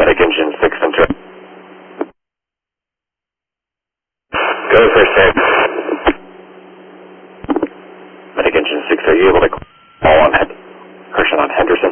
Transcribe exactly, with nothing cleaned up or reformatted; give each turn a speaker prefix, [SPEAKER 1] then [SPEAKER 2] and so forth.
[SPEAKER 1] Medic engine six enter. Go for six. Medic engine six, are you able to call on Henderson on Henderson?